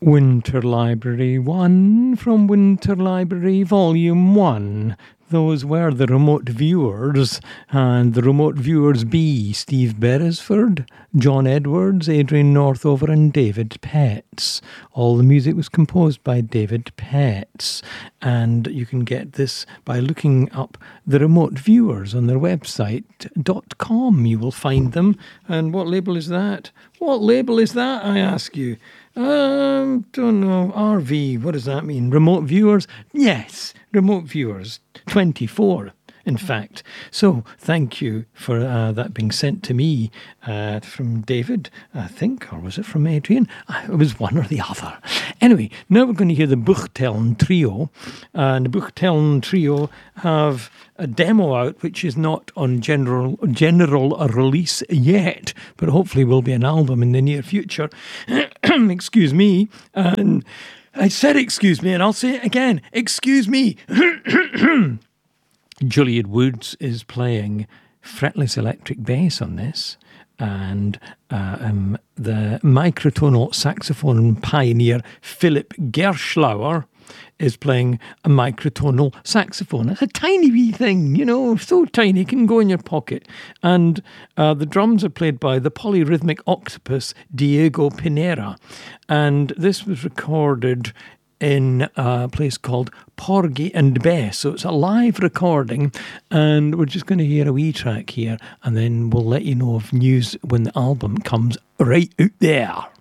Winter Library 1 from Winter Library Volume 1. Those were the remote viewers, and the remote viewers be Steve Beresford, John Edwards, Adrian Northover, and David Petts. All the music was composed by David Petts, and you can get this by looking up the remote viewers on their website .com. You will find them. And what label is that? What label is that, I ask you? Don't know. RV, what does that mean? Remote viewers? Yes, remote viewers. 24, in fact. So thank you for that being sent to me from David, I think, or was it from Adrian? It was one or the other. Anyway, now we're going to hear the Buchtellen Trio. And the Buchtellen Trio have a demo out, which is not on general release yet, but hopefully will be an album in the near future. Excuse me. And I said excuse me, and I'll say it again. Excuse me. Juliet Woods is playing fretless electric bass on this, and the microtonal saxophone pioneer Philip Gerschlauer is playing a microtonal saxophone. It's a tiny wee thing, you know, so tiny, it can go in your pocket. And the drums are played by the polyrhythmic octopus Diego Pinera. And this was recorded in a place called Porgy and Bess. So it's a live recording, and we're just going to hear a wee track here, and then we'll let you know of news when the album comes right out there.